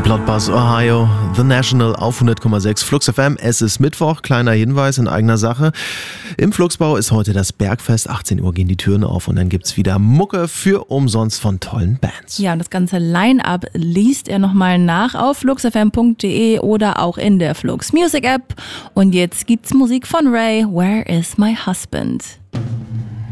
Bloodbuzz Ohio, The National auf 100,6 Flux FM. Es ist Mittwoch, kleiner Hinweis in eigener Sache. Im Fluxbau ist heute das Bergfest, 18 Uhr gehen die Türen auf und dann gibt's wieder Mucke für umsonst von tollen Bands. Ja, und das ganze Line-Up liest ihr nochmal nach auf fluxfm.de oder auch in der Flux Music App. Und jetzt gibt's Musik von Ray, Where is my husband?